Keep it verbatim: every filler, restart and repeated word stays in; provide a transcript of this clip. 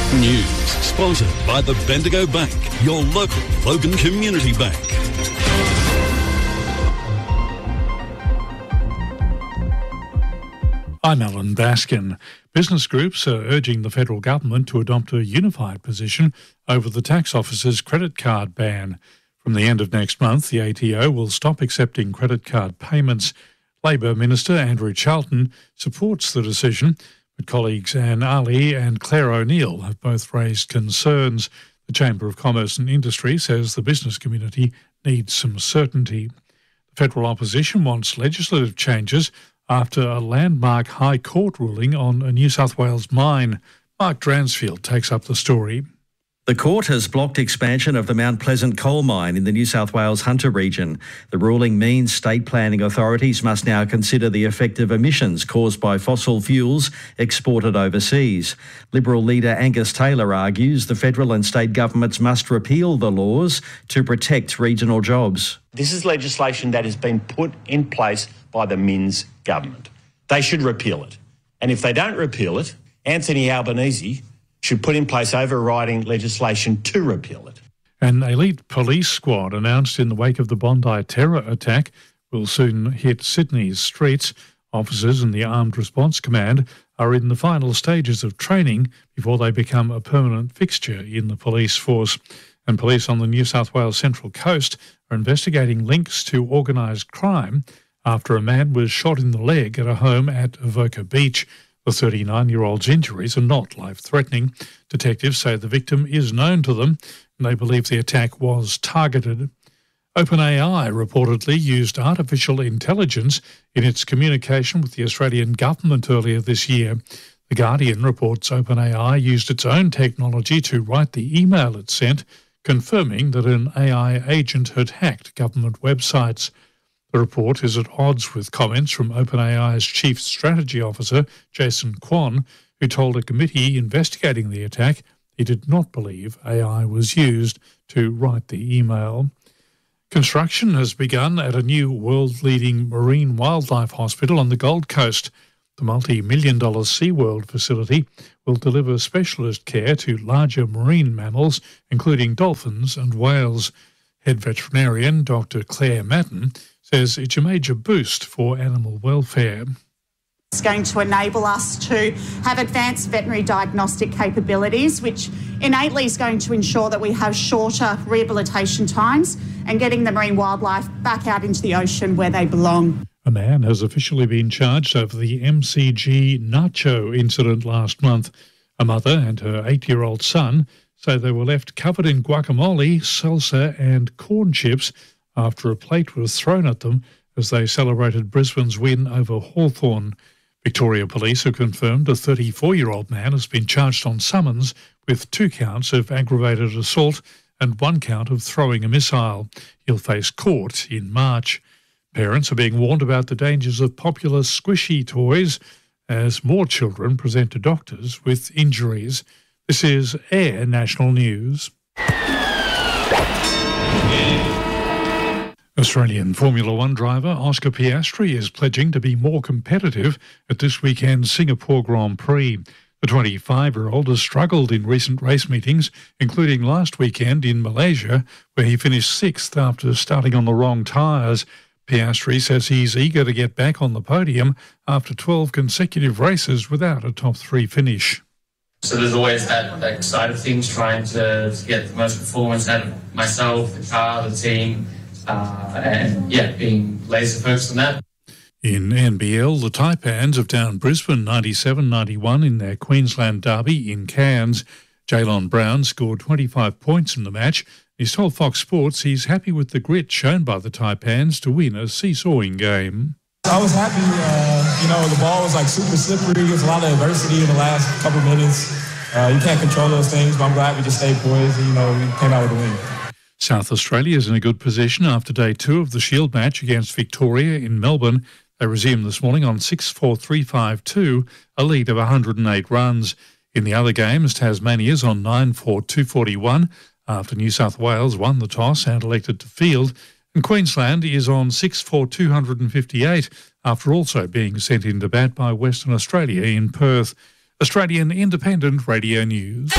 News sponsored by the Bendigo Bank, your local Logan Community Bank. I'm Alan Baskin. Business groups are urging the federal government to adopt a unified position over the tax office's credit card ban. From the end of next month, the A T O will stop accepting credit card payments. Labor Minister Andrew Charlton supports the decision, but colleagues Anne Ali and Claire O'Neill have both raised concerns. The Chamber of Commerce and Industry says the business community needs some certainty. The federal opposition wants legislative changes after a landmark High Court ruling on a New South Wales mine. Mark Dransfield takes up the story. The court has blocked expansion of the Mount Pleasant coal mine in the New South Wales Hunter region. The ruling means state planning authorities must now consider the effect of emissions caused by fossil fuels exported overseas. Liberal leader Angus Taylor argues the federal and state governments must repeal the laws to protect regional jobs. This is legislation that has been put in place by the Minns government. They should repeal it. And if they don't repeal it, Anthony Albanese should put in place overriding legislation to repeal it. An elite police squad announced in the wake of the Bondi terror attack will soon hit Sydney's streets. Officers in the Armed Response Command are in the final stages of training before they become a permanent fixture in the police force. And police on the New South Wales Central Coast are investigating links to organised crime after a man was shot in the leg at a home at Avoca Beach. The thirty-nine-year-old's injuries are not life-threatening. Detectives say the victim is known to them and they believe the attack was targeted. OpenAI reportedly used artificial intelligence in its communication with the Australian government earlier this year. The Guardian reports OpenAI used its own technology to write the email it sent, confirming that an A I agent had hacked government websites. The report is at odds with comments from OpenAI's Chief Strategy Officer, Jason Kwon, who told a committee investigating the attack he did not believe A I was used to write the email. Construction has begun at a new world-leading marine wildlife hospital on the Gold Coast. The multi-million dollar SeaWorld facility will deliver specialist care to larger marine mammals, including dolphins and whales. Head veterinarian Doctor Claire Matten says it's a major boost for animal welfare. It's going to enable us to have advanced veterinary diagnostic capabilities, which innately is going to ensure that we have shorter rehabilitation times and getting the marine wildlife back out into the ocean where they belong. A man has officially been charged over the M C G Nacho incident last month. A mother and her eight-year-old son say they were left covered in guacamole, salsa and corn chips after a plate was thrown at them as they celebrated Brisbane's win over Hawthorn. Victoria Police have confirmed a thirty-four-year-old man has been charged on summons with two counts of aggravated assault and one count of throwing a missile. He'll face court in March. Parents are being warned about the dangers of popular squishy toys as more children present to doctors with injuries. This is Air National News. Australian Formula One driver Oscar Piastri is pledging to be more competitive at this weekend's Singapore Grand Prix. The twenty-five-year-old has struggled in recent race meetings, including last weekend in Malaysia, where he finished sixth after starting on the wrong tyres. Piastri says he's eager to get back on the podium after twelve consecutive races without a top three finish. So there's always that, that side of things, trying to, to get the most performance out of myself, the car, the team. Uh, and, yeah, being laser focused on that. In N B L, the Taipans have downed Brisbane ninety-seven ninety-one in their Queensland derby in Cairns. Jaylon Brown scored twenty-five points in the match. He's told Fox Sports he's happy with the grit shown by the Taipans to win a seesawing game. I was happy. Uh, you know, the ball was like super slippery. There's a lot of adversity in the last couple minutes. Uh, you can't control those things, but I'm glad we just stayed poised and, you know, we came out with a win. South Australia is in a good position after day two of the Shield match against Victoria in Melbourne. They resumed this morning on six four three five two, a lead of one hundred eight runs. In the other games, Tasmania's on nine four two forty-one after New South Wales won the toss and elected to field. And Queensland is on six four two fifty-eight after also being sent into bat by Western Australia in Perth. Australian Independent Radio News.